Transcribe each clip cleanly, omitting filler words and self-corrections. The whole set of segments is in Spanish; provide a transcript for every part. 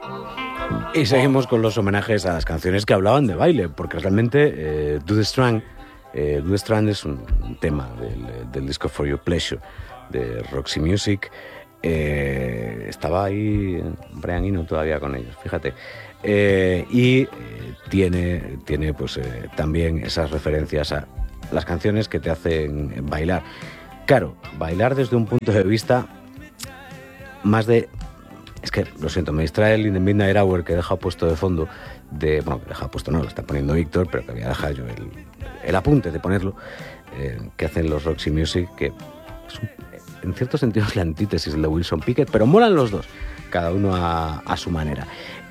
Y seguimos con los homenajes a las canciones que hablaban de baile, porque realmente Do the Strand es un tema del disco For Your Pleasure de Roxy Music. Estaba ahí Brian Eno todavía con ellos, fíjate. Tiene pues también esas referencias a las canciones que te hacen bailar. Claro, bailar desde un punto de vista más de... Es que, lo siento, me distrae el In the Midnight Hour que he dejado puesto de fondo, bueno, que he dejado puesto no, lo está poniendo Víctor, pero que había dejado yo el apunte de ponerlo, que hacen los Roxy Music, que es en cierto sentido es la antítesis de Wilson Pickett, pero molan los dos, cada uno a su manera.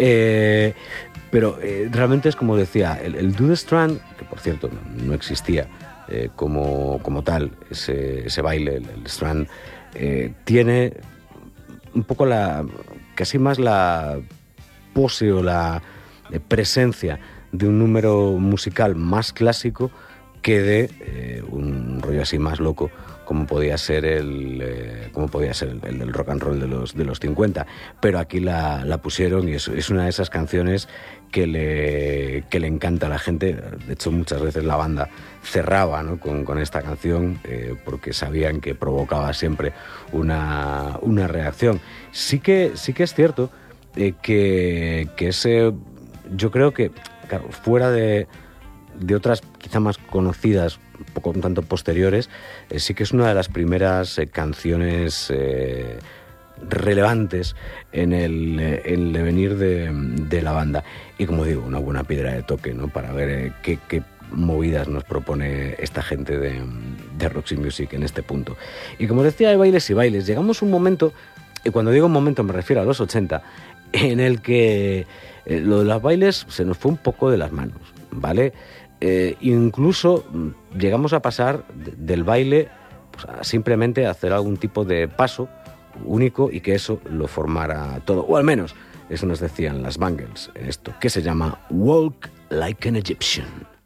Pero realmente es como decía, el Do the Strand, que por cierto no existía como tal, ese baile, el Strand, tiene un poco casi más la pose o la presencia de un número musical más clásico que de un rollo así más loco como podía ser el del rock and roll de los 50, pero aquí la pusieron y es una de esas canciones que le encanta a la gente. De hecho, muchas veces la banda cerraba, ¿no?, con esta canción porque sabían que provocaba siempre una reacción. Sí que es cierto que ese, yo creo que, claro, fuera de otras quizá más conocidas, un tanto posteriores, sí que es una de las primeras canciones relevantes en el devenir de la banda. Y como digo, una buena piedra de toque, ¿no?, para ver qué movidas nos propone esta gente de Roxy Music en este punto. Y como decía, hay bailes y bailes. Llegamos a un momento, y cuando digo un momento me refiero a los 80, en el que lo de los bailes se nos fue un poco de las manos, ¿vale? Incluso llegamos a pasar del baile pues, a simplemente hacer algún tipo de paso único y que eso lo formara todo, o al menos eso nos decían las Bangles en esto, que se llama Walk Like an Egyptian.